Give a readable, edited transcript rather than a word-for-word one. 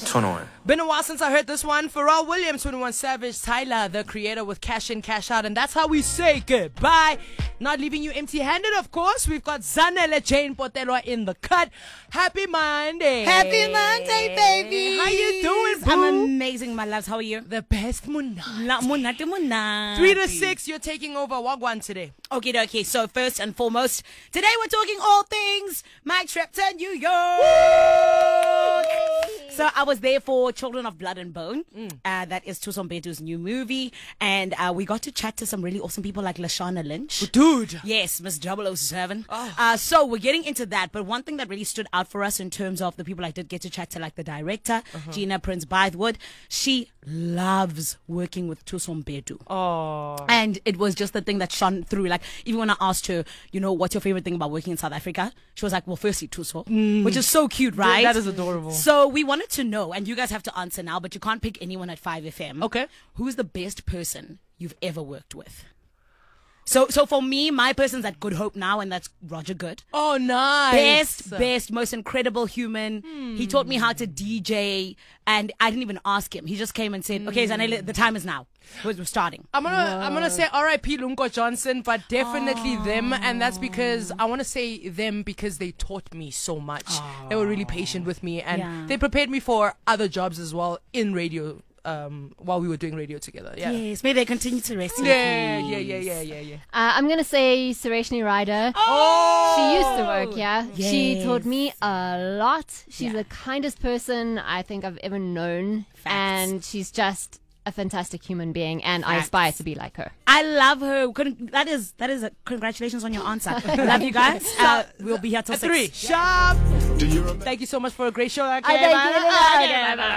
21. Been a while since I heard this one. Pharrell Williams, 21 Savage, Tyler, the creator with Cash In, Cash Out. And that's how we say goodbye. Not leaving you empty-handed, of course. We've got Zanele Jane Potelwa in the cut. Happy Monday. Happy Monday, baby. How you doing, boo? I'm amazing, my loves. How are you? The best Munat. Munati. 3 to 6, you're taking over Wagwan today. Okay. So first and foremost, today we're talking all things my trip to New York. So I was there for Children of Blood and Bone. That is Thuso Mbedu's new movie. And we got to chat to some really awesome people like Lashana Lynch. Dude. Yes, Miss 007. Oh. So we're getting into that. But one thing that really stood out for us in terms of the people I did get to chat to, like the director, Gina Prince Bythewood, she loves working with Thuso Mbedu. Oh. And it was just the thing that shone through. Like, even when I asked her, what's your favorite thing about working in South Africa? She was like, well, firstly, Thuso, which is so cute, right? That is adorable. So we wanted to know, and you guys have to answer now, but you can't pick anyone at 5FM. Okay. Who's the best person you've ever worked with? So for me, my person's at Good Hope now, and that's Roger Good. Oh, nice. Best, most incredible human. He taught me how to DJ, and I didn't even ask him. He just came and said, okay, Zanele, the time is now. We're starting. I'm gonna say R.I.P. Lunko Johnson, but definitely them, and that's because I want to say them because they taught me so much. They were really patient with me, and they prepared me for other jobs as well in radio. While we were doing radio together. Yeah. Yes, may they continue to rest. Yeah. I'm going to say Sureshni Ryder. Oh! She used to work, yeah. Yes. She taught me a lot. She's the kindest person I think I've ever known. Facts. And she's just a fantastic human being, and I aspire to be like her. I love her. That is a congratulations on your answer. Love you guys. We'll be here till 3 6. sharp. Thank you so much for a great show. Okay, I thank you. bye.